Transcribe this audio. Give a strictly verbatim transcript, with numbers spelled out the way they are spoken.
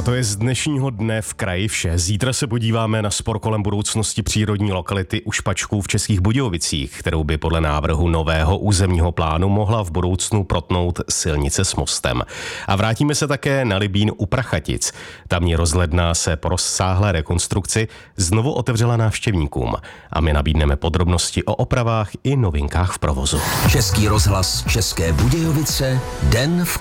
to je z dnešního dne v kraji vše. Zítra se podíváme na spor kolem budoucnosti přírodní lokality U Špačků v Českých Budějovicích, kterou by podle návrhu nového územního plánu mohla v budoucnu protnout silnice s mostem. A vrátíme se také na Libín u Prachatic. Tamní rozhledna se po rozsáhlé rekonstrukci znovu otevřela návštěvníkům. A my nabídneme podrobnosti o opravách i novinkách v provozu. Český rozhlas České Budějovice, den v